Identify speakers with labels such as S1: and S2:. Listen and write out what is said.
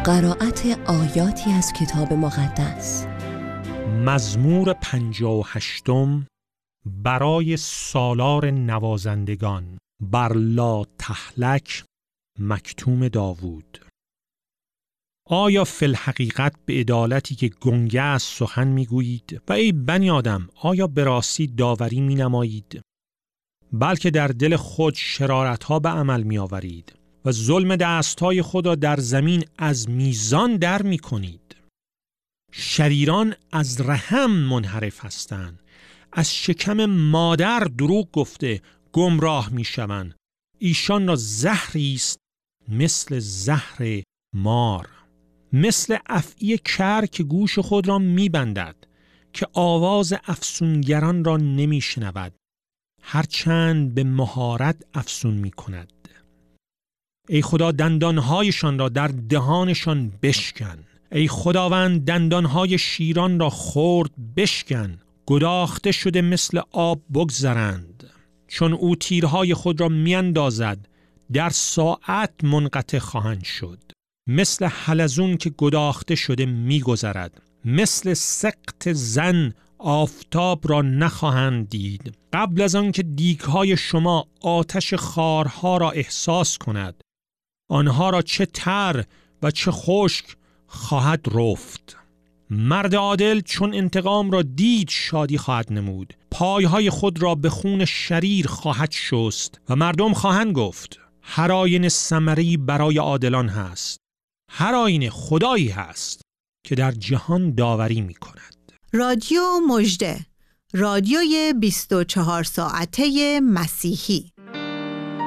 S1: قرائت آیاتی از کتاب مقدس.
S2: مزمور 58 برای سالار نوازندگان بر لا تهلک، مکتوم داوود. آیا فی الحقیقت به عدالتی که گنگ است سخن میگویید و ای بنی آدم آیا به راستی داوری می نمایید؟ بلکه در دل خود شرارتها به عمل می آورید و ظلم دستهای خود را در زمین از میزان در می کنید. شریران از رحم منحرف هستند، از شکم مادر دروغ گفته گمراه می شوند. ایشان را زهری است مثل زهر مار، مثل افعی کر که گوش خود را می بندد، که آواز افسونگران را نمی شنود، هرچند به مهارت افسون می کند. ای خدا دندانهایشان را در دهانشان بشکن، ای خداوند دندانهای شیران را خرد بشکن. گداخته شده مثل آب بگذرند، چون او تیرهای خود را می اندازد در ساعت منقطع خواهند شد. مثل حلزون که گداخته شده می گذرد، مثل سقط زن آفتاب را نخواهند دید. قبل از آن که دیگهای شما آتش خارها را احساس کند، آنها را چه تر و چه خشک خواهد رفت. مرد عادل چون انتقام را دید شادی خواهد نمود، پایهای خود را به خون شریر خواهد شست و مردم خواهند گفت هر آینه ثمری برای عادلان هست، هر آینه خدایی هست که در جهان داوری می کند.
S3: رادیو مژده، رادیوی 24 ساعته مسیحی.